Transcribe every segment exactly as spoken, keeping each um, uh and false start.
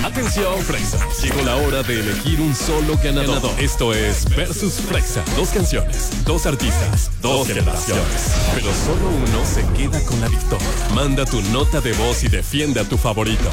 Atención, Frexa. Llegó la hora de elegir un solo ganador. ganador. Esto es Versus Frexa. Dos canciones, dos artistas, dos generaciones. Pero solo uno se queda con la victoria. Manda tu nota de voz y defiende a tu favorito.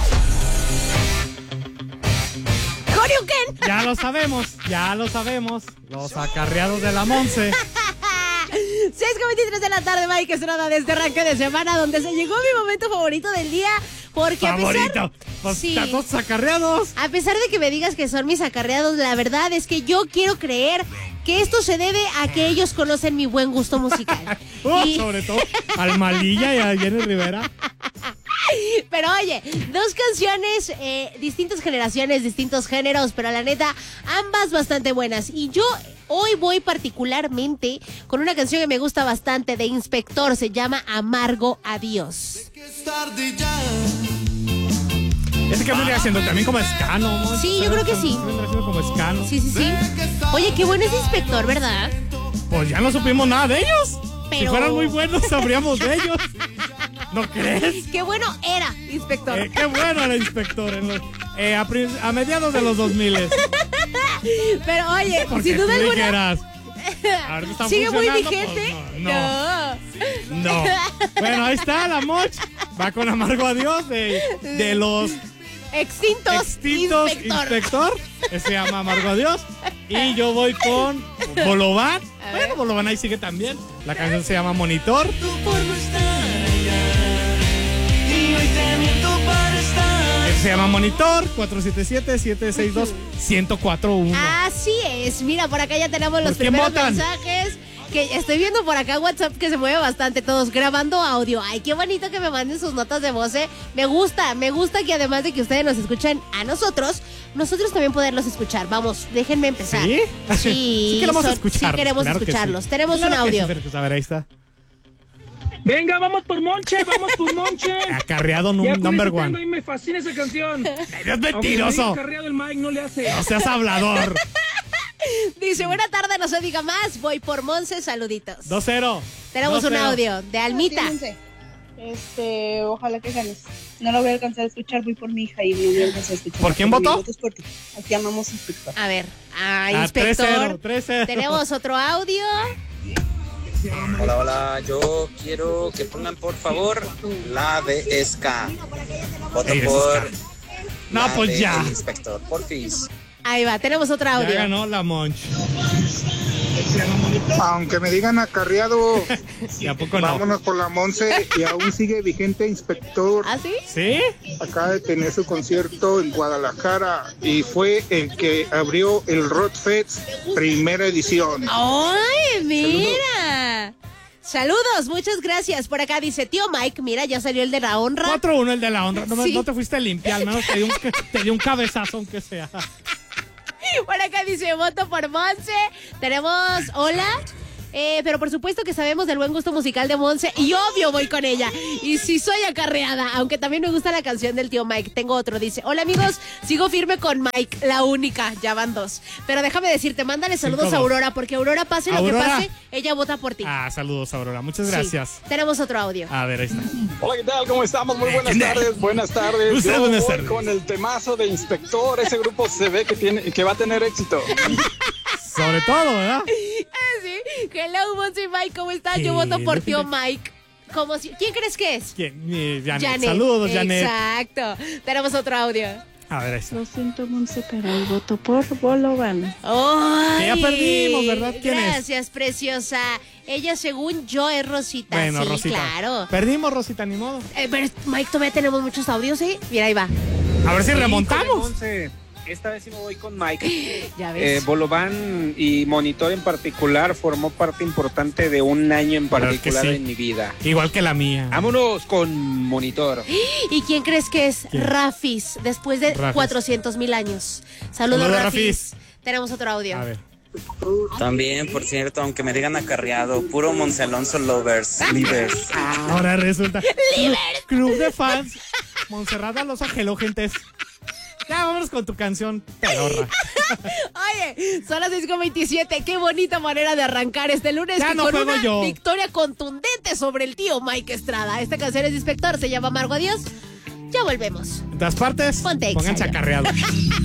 ¡Koryuken! Ya lo sabemos, ya lo sabemos. Los acarreados de la Monse. seis con veintitrés de la tarde, Mike Estrada, desde arranque de semana, donde se llegó mi momento favorito del día. Porque favorito. a pesar... Pues sí, todos acarreados. A pesar de que me digas que son mis acarreados, la verdad es que yo quiero creer que esto se debe a que ellos conocen mi buen gusto musical. oh, y... Sobre todo al Malilla y a Jenny Rivera. Pero oye, dos canciones, eh, distintas generaciones, distintos géneros, pero la neta, ambas bastante buenas. Y yo hoy voy particularmente con una canción que me gusta bastante de Inspector, se llama Amargo Adiós. Ese que vendría siendo también como escano, ¿no? Sí, yo creo que sí. Vendría siendo como escano. Sí, sí, sí. Oye, qué bueno es Inspector, ¿verdad? Pues ya no supimos nada de ellos. Pero... Si fueran muy buenos, sabríamos de ellos. ¿No crees? Qué bueno era Inspector. Eh, qué bueno era Inspector en los, eh, a, a mediados de los dos mil. Pero oye, sin duda alguna. ¿Sigue muy vigente? Pues no, no, no. Bueno, ahí está la Moch. Va con Amargo Adiós de, de los extintos, extintos Inspector. Inspector. Se llama Amargo Adiós. Y yo voy con Bolobán. Bueno, Bolobán ahí sigue también. La canción se llama Monitor. Se llama Monitor, cuatro siete siete, siete seis dos, uno cero cuatro uno. Así es, mira, por acá ya tenemos los quién primeros votan? mensajes. Que estoy viendo por acá WhatsApp que se mueve bastante, todos grabando audio. Ay, qué bonito que me manden sus notas de voz, ¿eh? Me gusta, me gusta que además de que ustedes nos escuchen a nosotros, nosotros también poderlos escuchar. Vamos, déjenme empezar. ¿Sí? Sí, sí queremos son, escucharlos. Sí queremos claro escucharlos. Sí. Tenemos claro un audio. Sí, a ver, ahí está. Venga, vamos por Monche, vamos por Monche. Acarreado num, number one. A mí me fascina esa canción. ¡Eres mentiroso! Acarreado el Mike, no le hace. No seas hablador. Dice, buena tarde, no se diga más. Voy por Monse, saluditos. dos cero. Tenemos un audio de Almita. Este, ojalá que ganes. No lo voy a alcanzar a escuchar, voy por mi hija y no voy a alcanzar a escuchar. ¿Por quién votó? Por ti. Aquí amamos Inspector. A ver, ah, Ah, Inspector. tres cero, tres cero. Tenemos otro audio. Hola, hola, yo quiero que pongan por favor la de Ska. Voto Ey, por Ska. No, la pues de ya. El Inspector, porfis. Ahí va, tenemos otro Ya audio. ganó la Monch. Aunque me digan acarreado, ¿Y a poco no? vámonos por la Monse y aún sigue vigente Inspector. ¿Ah, sí? ¿Sí? Acaba de tener su concierto en Guadalajara y fue el que abrió el Rock Fest primera edición. ¡Ay, mira! Saludos, muchas gracias. Por acá dice, tío Mike, mira, ya salió el de la honra. cuatro uno el de la honra. No, me- Sí. no te fuiste a limpiar, al menos te dio un, te dio un cabezazo, aunque sea. Por acá dice, voto por Monse. Tenemos, hola. Eh, pero por supuesto que sabemos del buen gusto musical de Monse y obvio voy con ella. Y si soy acarreada, aunque también me gusta la canción del tío Mike. Tengo otro, dice, hola amigos, sigo firme con Mike, la única, ya van dos. Pero déjame decirte, mándale saludos Cinco, a dos. Aurora, porque Aurora, pase lo que ¿Aurora? pase, ella vota por ti. Ah, saludos, Aurora. Muchas Sí. gracias. Tenemos otro audio. A ver, ahí está. Hola, ¿qué tal? ¿Cómo estamos? Muy buenas ¿Quién es? tardes, buenas tardes. Usted, Yo buenas voy tardes. con el temazo de Inspector. Ese grupo se ve que tiene, que va a tener éxito. Sobre todo, ¿verdad? Sí. Hello, Monse y Mike, ¿cómo estás? Yo Sí, voto por no tío tiene- Mike. Como si... ¿Quién crees que es? ¿Quién? Eh, Janet. Janet. Saludos, Janet. Exacto. Tenemos otro audio. A ver, ahí está. Lo siento, Monse, pero el voto por Bolobán. ¡Ay! Que ya perdimos, ¿verdad? ¿Quién es? Gracias, preciosa. Ella, según yo, es Rosita. Bueno, sí, Rosita. claro. Perdimos, Rosita, ni modo. Eh, pero, Mike, todavía tenemos muchos audios, ¿sí? Mira, ahí va. A ver si remontamos. Monse, esta vez sí me voy con Mike. Ya ves. Eh, Bolobán y Monitor en particular formó parte importante de un año en Claro que particular sí. en mi vida. Igual que la mía. Vámonos con Monitor. ¿Y quién crees que es? ¿Quién? Rafis, después de Rafis. cuatrocientos mil años. Saludos, Saludos, Rafis. Rafis. Tenemos otro audio. A ver. También, por cierto, aunque me digan acarreado, puro Monse Alonso Lovers, Livers. Ahora resulta. Club de fans. Montserrat Alonso, hello, gentes. Ya, vámonos con tu canción, pedorra. Oye, son las seis con veintisiete. Qué bonita manera de arrancar este lunes. Ya y no con juego una yo. victoria contundente sobre el tío Mike Estrada. Esta canción es de Inspector, se llama Amargo Adiós. Ya volvemos. En todas partes, Ponte Exa pónganse ya. acarreados.